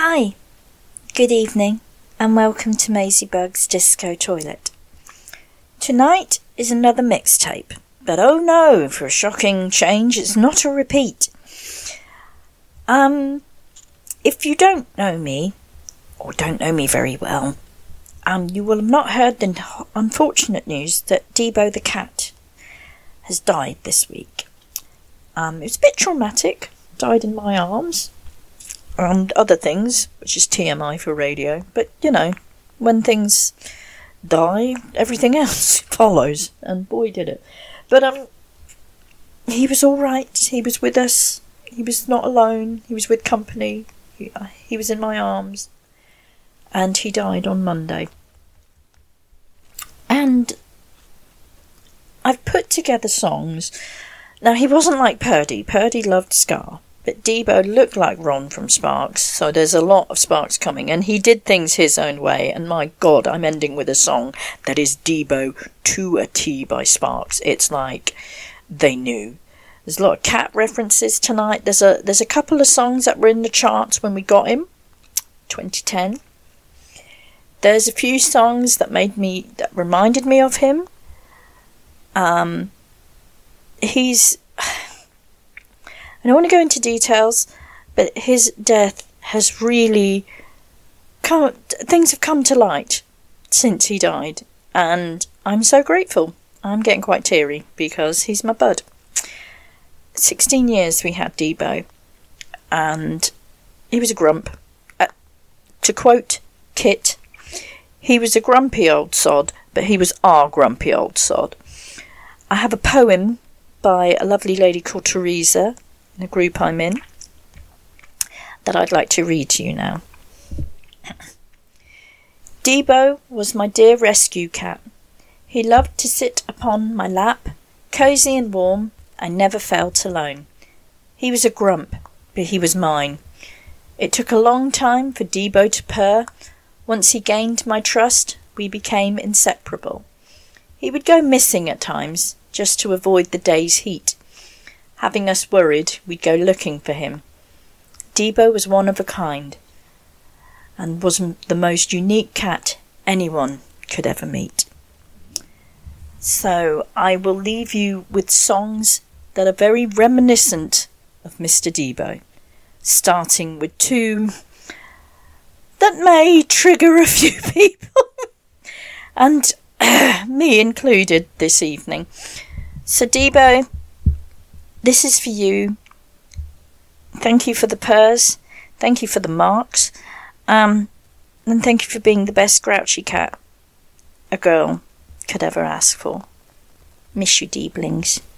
Hi, good evening, and welcome to Maisie Bug's Disco Toilet. Tonight is another mixtape, but oh no, for a shocking change, it's not a repeat. If you don't know me, or don't know me very well, you will have not heard the unfortunate news that Debo the cat has died this week. It was a bit traumatic, died in my arms, and other things, which is TMI for radio, but you know, when things die, everything else follows, and boy did it. But he was alright, he was with us, he was not alone, he was with company, he was in my arms, and he died on Monday. And I've put together songs. Now, he wasn't like Purdy loved ska, but Debo looked like Ron from Sparks, so there's a lot of Sparks coming, and he did things his own way, and my God, I'm ending with a song that is Debo to a T by Sparks. It's like they knew. There's a lot of cat references tonight. There's a couple of songs that were in the charts when we got him, 2010. There's a few songs that reminded me of him. I don't want to go into details, but his death has really things have come to light since he died, and I'm so grateful. I'm getting quite teary because he's my bud. 16 years we had Debo, and he was a grump. To quote Kit, he was a grumpy old sod, but he was our grumpy old sod. I have a poem by a lovely lady called Teresa, in a group I'm in, that I'd like to read to you now. Debo was my dear rescue cat. He loved to sit upon my lap, cosy and warm, and never felt alone. He was a grump, but he was mine. It took a long time for Debo to purr. Once he gained my trust, we became inseparable. He would go missing at times, just to avoid the day's heat. Having us worried, we'd go looking for him. Debo was one of a kind, and was the most unique cat anyone could ever meet. So I will leave you with songs that are very reminiscent of Mr. Debo, starting with two that may trigger a few people, and me included this evening. So Debo, this is for you. Thank you for the purrs. Thank you for the marks. And thank you for being the best grouchy cat a girl could ever ask for. Miss you, Deeblings.